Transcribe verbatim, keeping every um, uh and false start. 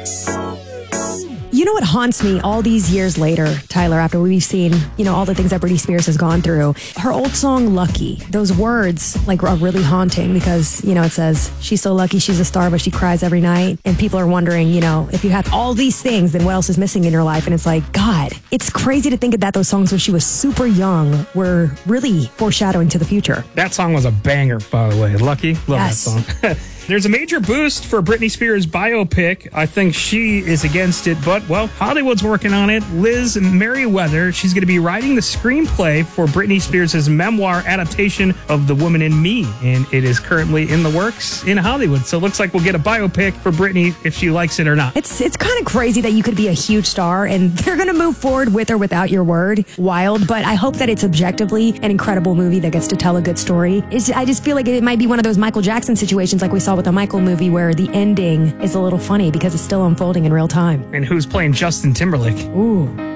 You know what haunts me all these years later, Tyler, after we've seen, you know, all the things that Britney Spears has gone through? Her old song, Lucky, those words, like, are really haunting because, you know, it says, she's so lucky she's a star, but she cries every night. And people are wondering, you know, if you have all these things, then what else is missing in your life? And it's like, God, it's crazy to think that those songs when she was super young were really foreshadowing to the future. That song was a banger, by the way. Lucky. Love Yes. that song. There's a major boost for Britney Spears' biopic. I think she is against it, but, well, Hollywood's working on it. Liz Merriweather, she's going to be writing the screenplay for Britney Spears' memoir adaptation of The Woman in Me, and it is currently in the works in Hollywood. So it looks like we'll get a biopic for Britney if she likes it or not. It's it's kind of crazy that you could be a huge star and they're going to move forward with or without your word. Wild, but I hope that it's objectively an incredible movie that gets to tell a good story. It's, I just feel like it might be one of those Michael Jackson situations like we saw with the Michael movie where the ending is a little funny because it's still unfolding in real time. And who's playing Justin Timberlake? Ooh.